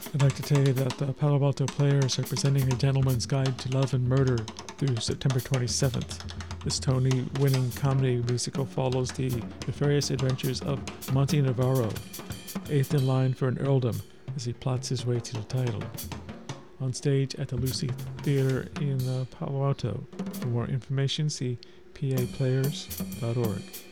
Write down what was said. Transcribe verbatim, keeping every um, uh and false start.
I'd like to tell you that the Palo Alto Players are presenting A Gentleman's Guide to Love and Murder through September twenty-seventh. This Tony-winning comedy musical follows the nefarious adventures of Monty Navarro, eighth in line for an earldom, as he plots his way to the title. On stage at the Lucy Theater in uh, Palo Alto. For more information, see p a players dot org.